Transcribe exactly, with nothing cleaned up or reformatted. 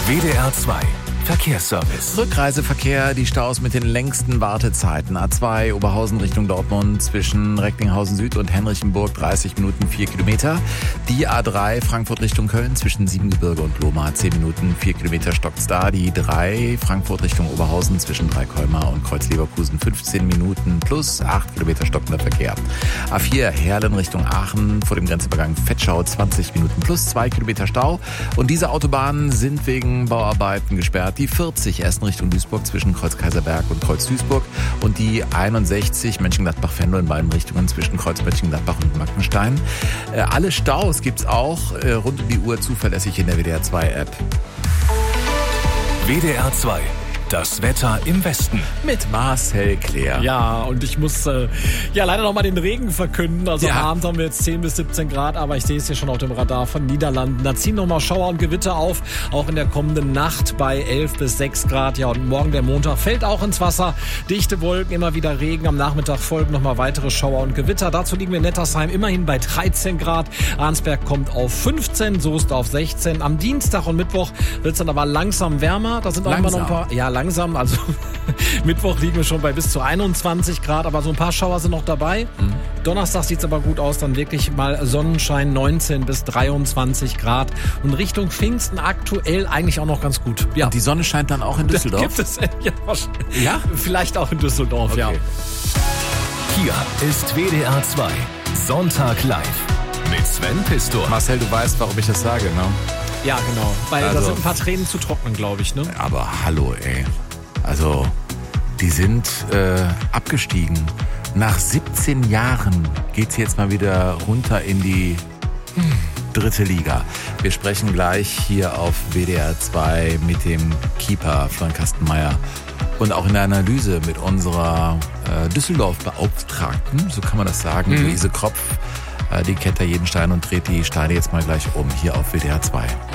W D R zwei Verkehrsservice. Rückreiseverkehr, die Staus mit den längsten Wartezeiten. A zwei Oberhausen Richtung Dortmund zwischen Recklinghausen Süd und Henrichenburg dreißig Minuten, vier Kilometer. Die A drei Frankfurt Richtung Köln zwischen Siebengebirge und Lohmar zehn Minuten, vier Kilometer stockt's da. Die drei Frankfurt Richtung Oberhausen zwischen Dreikolmar und Kreuz-Leverkusen fünfzehn Minuten plus acht Kilometer stockender Verkehr. A vier Herlen Richtung Aachen vor dem Grenzübergang Vetschau zwanzig Minuten plus zwei Kilometer Stau. Und diese Autobahnen sind wegen Bauarbeiten gesperrt. Die vierzig Essen Richtung Duisburg zwischen Kreuz Kaiserberg und Kreuz Duisburg und die einundsechzig Mönchengladbach-Venlo in beiden Richtungen zwischen Kreuz Mönchengladbach und Mackenstein. Äh, alle Staus gibt's auch äh, rund um die Uhr zuverlässig in der W D R zwei App. W D R zwei. Das Wetter im Westen. Mit Marcel Claire. Ja, und ich muss äh, ja leider noch mal den Regen verkünden. Also ja. am Abend haben wir jetzt zehn bis siebzehn Grad, aber ich sehe es hier schon auf dem Radar von Niederlanden. Da ziehen noch mal Schauer und Gewitter auf, auch in der kommenden Nacht bei elf bis sechs Grad. Ja, und morgen der Montag fällt auch ins Wasser. Dichte Wolken, immer wieder Regen. Am Nachmittag folgen noch mal weitere Schauer und Gewitter. Dazu liegen wir in Nettersheim immerhin bei dreizehn Grad. Arnsberg kommt auf fünfzehn, Soest auf sechzehn. Am Dienstag und Mittwoch wird es dann aber langsam wärmer. Da sind auch immer noch ein paar... Ja, langsam, also Mittwoch liegen wir schon bei bis zu einundzwanzig Grad, aber so ein paar Schauer sind noch dabei. Mhm. Donnerstag sieht es aber gut aus, dann wirklich mal Sonnenschein, neunzehn bis dreiundzwanzig Grad und Richtung Pfingsten aktuell eigentlich auch noch ganz gut. Ja. Und die Sonne scheint dann auch in Düsseldorf? Gibt es, ja, ja? Vielleicht auch in Düsseldorf, okay. Ja. Hier ist W D R zwei Sonntag live mit Sven Pistor. Marcel, du weißt, warum ich das sage, ne? Ja, genau, weil also, da sind ein paar Tränen zu trocknen, glaube ich, ne? Aber hallo, ey. Also, die sind äh, abgestiegen. Nach siebzehn Jahren geht's jetzt mal wieder runter in die hm, dritte Liga. Wir sprechen gleich hier auf W D R zwei mit dem Keeper Florian Kastenmeier und auch in der Analyse mit unserer äh, Düsseldorf-Beauftragten, so kann man das sagen, mhm. Luise Kropf. Äh, die kennt da jeden Stein und dreht die Steine jetzt mal gleich um, hier auf W D R zwei.